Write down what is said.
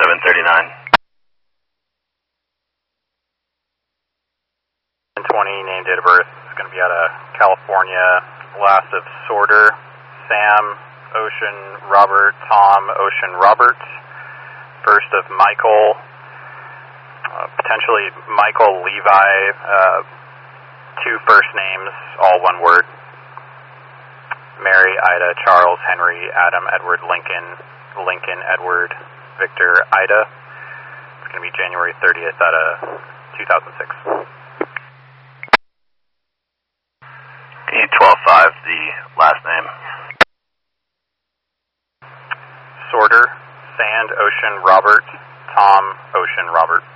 739. 20, name, date of birth. It's going to be out of California. Last of Sorter, Sam, Ocean, Robert, Tom, Ocean, Robert. First of Michael, potentially Michael, Levi, two first names, all one word. Mary, Ida, Charles, Henry, Adam, Edward, Lincoln, Lincoln, Edward, Victor, Ida. It's going to be January 30th out of 2006. E125, the last name. Sorter, Sand, Ocean, Robert, Tom, Ocean, Robert.